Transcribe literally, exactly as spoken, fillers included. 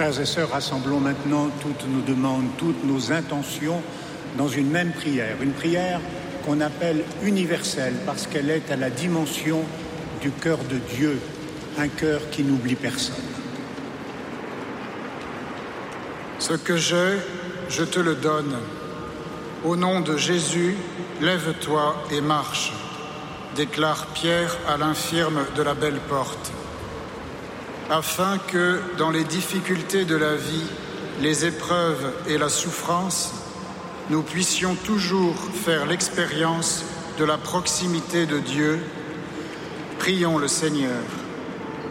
Frères et sœurs, rassemblons maintenant toutes nos demandes, toutes nos intentions dans une même prière. Une prière qu'on appelle universelle parce qu'elle est à la dimension du cœur de Dieu, un cœur qui n'oublie personne. Ce que j'ai, je te le donne. Au nom de Jésus, lève-toi et marche, déclare Pierre à l'infirme de la Belle Porte, afin que, dans les difficultés de la vie, les épreuves et la souffrance, nous puissions toujours faire l'expérience de la proximité de Dieu. Prions le Seigneur.